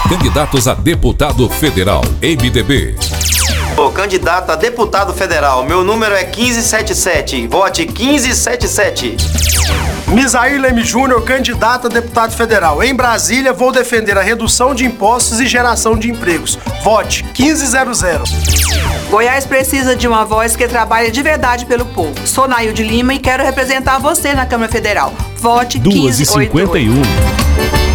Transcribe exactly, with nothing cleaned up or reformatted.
Candidatos a deputado federal, M D B. Sou candidato a deputado federal. Meu número é quinze setenta e sete. Vote quinze setenta e sete. Misair Leme Júnior, candidato a deputado federal. Em Brasília, vou defender a redução de impostos e geração de empregos. Vote quinze zero zero. Goiás precisa de uma voz que trabalhe de verdade pelo povo. Sou Nailde Lima e quero representar você na Câmara Federal. Vote quinze oitenta e oito.